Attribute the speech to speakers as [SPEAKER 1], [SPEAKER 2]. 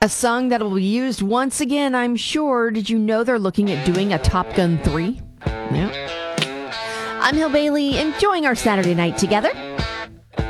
[SPEAKER 1] A song that will be used once again, I'm sure. Did you know they're looking at doing a Top Gun 3? Yeah. I'm Hill Bailey, enjoying our Saturday night together.